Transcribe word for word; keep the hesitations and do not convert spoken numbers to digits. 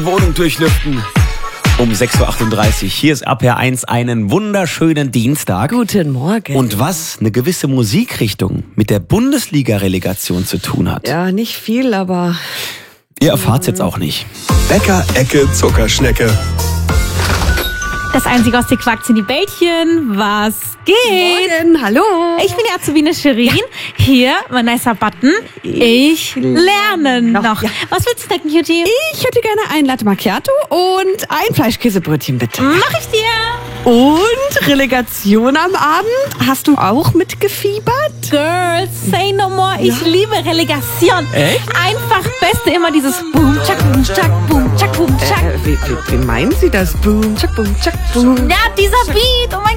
Wohnung durchlüften. Um sechs Uhr achtunddreißig. Hier ist A P R eins, einen wunderschönen Dienstag. Guten Morgen. Und was eine gewisse Musikrichtung mit der Bundesliga-Relegation zu tun hat. Ja, nicht viel, aber... Ihr erfahrt's jetzt auch nicht. Bäcker, Ecke, Zuckerschnecke. Das einzige aus dir quackt sind die Bällchen. Was geht? Morgen, hallo. Ich bin die Azubine Shirin. Hier, mein nicer Button. Ich lerne noch. Ja. Was willst du snacken, Cutie? Ich hätte gerne ein Latte Macchiato und ein Fleischkäsebrötchen, bitte. Mach ich dir. Und Relegation am Abend? Hast du auch mitgefiebert? Girls, say no more. Ich Ja. liebe Relegation. Echt? Einfach Beste immer dieses Boom, Chak, Boom, Chak, Boom, Chak, Boom, Chak. Äh, wie, wie, wie meinen Sie das? Boom, tschak, boom, tschak, boom. Ja, dieser Beat. Oh mein